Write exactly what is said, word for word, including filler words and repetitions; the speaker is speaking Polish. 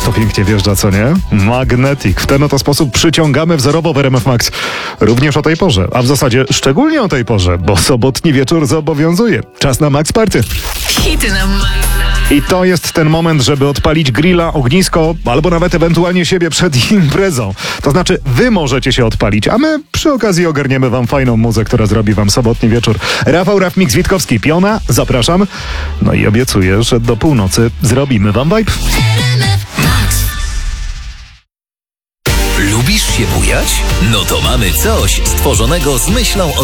to pięknie wjeżdża, co nie? Magnetic. W ten oto sposób przyciągamy wzorowo w R M F Max. Również o tej porze, a w zasadzie szczególnie o tej porze, bo sobotni wieczór zobowiązuje. Czas na Max Party. Hity na Maxa. I to jest ten moment, żeby odpalić grilla, ognisko, albo nawet ewentualnie siebie przed imprezą. To znaczy, wy możecie się odpalić, a my przy okazji ogarniemy wam fajną muzę, która zrobi wam sobotni wieczór. Rafał Rafmix-Witkowski, Piona, zapraszam. No i obiecuję, że do północy zrobimy wam vibe. Lubisz się bujać? No to mamy coś stworzonego z myślą o